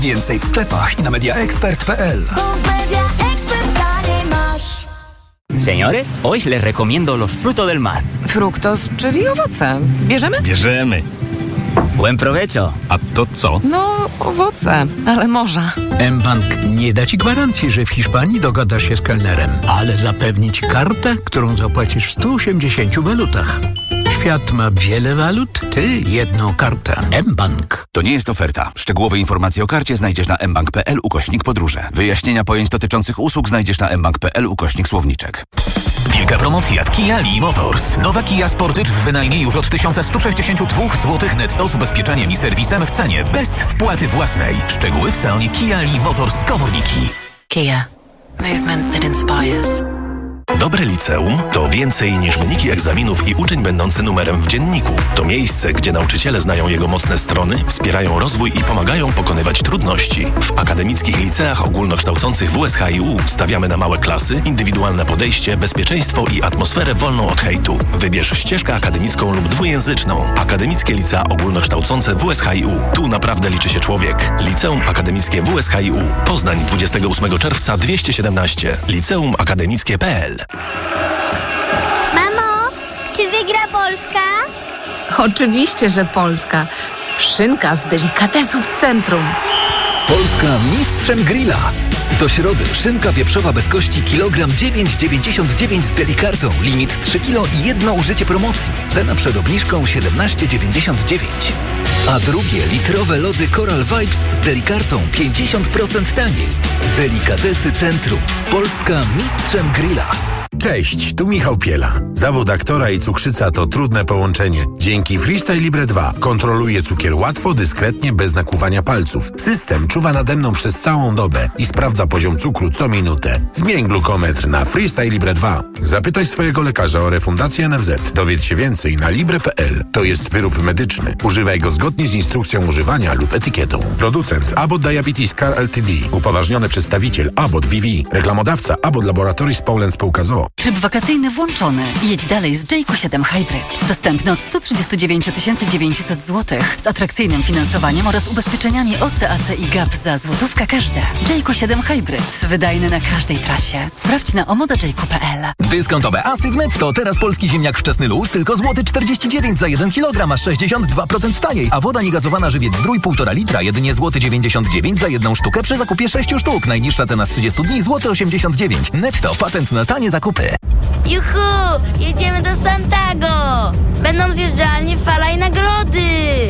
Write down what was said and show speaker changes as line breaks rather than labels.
Więcej w sklepach i na mediaexpert.pl.
Señores, hoy les recomiendo los frutos del mar.
Fruktos, czyli owoce. Bierzemy?
Bierzemy. Buen provecho.
A to co?
No, owoce, ale morza.
mBank nie da Ci gwarancji, że w Hiszpanii dogada się z kelnerem, ale zapewni Ci kartę, którą zapłacisz w 180 walutach. Świat ma wiele walut, Ty jedną kartę. mBank.
To nie jest oferta. Szczegółowe informacje o karcie znajdziesz na mbank.pl/podróże. Wyjaśnienia pojęć dotyczących usług znajdziesz na mbank.pl/słowniczek.
Wielka promocja w Kia Lee Motors. Nowa Kia Sportage w wynajmie już od 1162 zł netto z ubezpieczeniem i serwisem w cenie bez wpłaty własnej. Szczegóły w salonie Kia Lee Motors Komorniki.
Kia. Movement that inspires.
Dobre liceum to więcej niż wyniki egzaminów i uczeń będący numerem w dzienniku. To miejsce, gdzie nauczyciele znają jego mocne strony, wspierają rozwój i pomagają pokonywać trudności. W akademickich liceach ogólnokształcących WSHiU stawiamy na małe klasy, indywidualne podejście, bezpieczeństwo i atmosferę wolną od hejtu. Wybierz ścieżkę akademicką lub dwujęzyczną. Akademickie licea ogólnokształcące WSHiU. Tu naprawdę liczy się człowiek. Liceum Akademickie WSHiU. Poznań 28 czerwca 217. liceumakademickie.pl.
Mamo, czy wygra Polska?
Oczywiście, że Polska. Szynka z delikatesów centrum.
Polska mistrzem grilla. Do środy szynka wieprzowa bez kości kilogram 9,99 z Delikartą. Limit 3 kg i jedno użycie promocji. Cena przed obniżką 17,99. A drugie litrowe lody Coral Vibes z Delikartą 50% taniej. Delikatesy Centrum. Polska mistrzem grilla.
Cześć, tu Michał Piela. Zawód aktora i cukrzyca to trudne połączenie. Dzięki Freestyle Libre 2 kontroluję cukier łatwo, dyskretnie, bez nakłuwania palców. System czuwa nade mną przez całą dobę i sprawdza poziom cukru co minutę. Zmień glukometr na Freestyle Libre 2. Zapytaj swojego lekarza o refundację NFZ. Dowiedz się więcej na libre.pl. To jest wyrób medyczny. Używaj go zgodnie z instrukcją używania lub etykietą. Producent Abbott Diabetes Care Ltd. Upoważniony przedstawiciel Abbott BV. Reklamodawca Abbott Laboratories Poland Spółka z o.o.
Tryb wakacyjny włączony. Jedź dalej z Jayco 7 Hybrid. Dostępny od 139 900 zł z atrakcyjnym finansowaniem oraz ubezpieczeniami OC, AC i GAP za złotówka każde. Jayco 7 Hybrid. Wydajny na każdej trasie. Sprawdź na omodajayco.pl.
Dyskontowe asy w Netto. Teraz polski ziemniak wczesny luz tylko złoty 49 za 1 kg, aż 62% taniej. A woda niegazowana Żywiec Zdrój 1,5 litra jedynie złoty 99 za 1 sztukę przy zakupie 6 sztuk. Najniższa cena z 30 dni złoty 89. Netto. Patent na tanie zakupy.
Juhu! Jedziemy do Santago! Będą zjeżdżalnie, fala i nagrody!